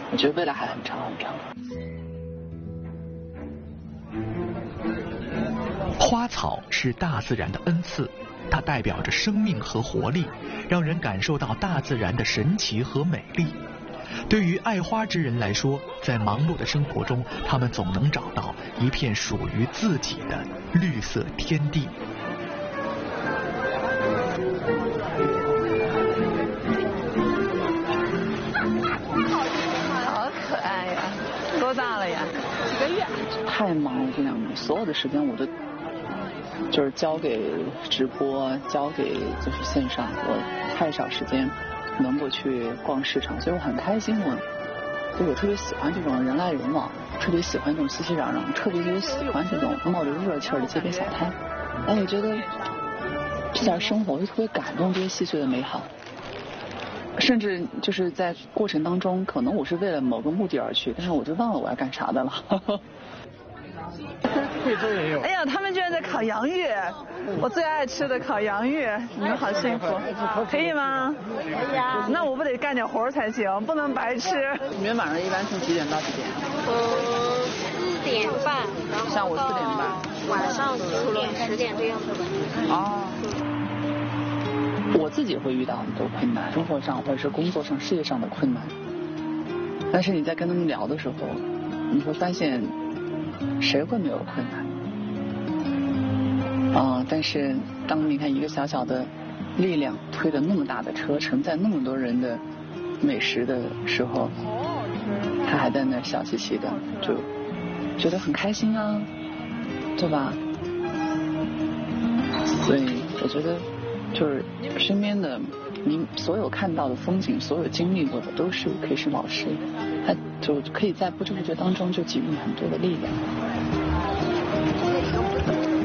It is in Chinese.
我觉得未来还很长很长。 花草是大自然的恩赐，它代表着生命和活力，让人感受到大自然的神奇和美丽。对于爱花之人来说，在忙碌的生活中，他们总能找到一片属于自己的绿色天地。 好可爱呀！多大了呀？几个月？ 太忙了，我跟你讲，所有的时间我都就是交给直播，交给就是线上，我太少时间能够去逛市场，所以我很开心。我特别喜欢这种人来人往，特别喜欢这种熙熙攘攘，特别喜欢这种冒着热气儿的街边小摊。我觉得这点生活我就特别感动这些细碎的美好。甚至就是在过程当中，可能我是为了某个目的而去，但是我就忘了我要干啥的了。 贵州也有。 哎呀，他们居然在烤洋芋，我最爱吃的烤洋芋，你们好幸福，可以吗？ 可以呀。 那我不得干点活才行，不能白吃。 你们晚上一般从几点到几点 4点半，然后上午4点半， 晚上9点、10点这样的。 哦。我自己会遇到很多困难，生活上或者是工作上、事业上的困难。但是你在跟他们聊的时候，你会发现，谁会没有困难？但是当你看一个小小的力量推着那么大的车，承载那么多人的美食的时候，他还在那笑嘻嘻的，就觉得很开心啊，对吧？所以我觉得。就是身边的你所有看到的风景，所有经历过的都是可以是老师，他就可以在不知不觉当中就给予你很多的力量。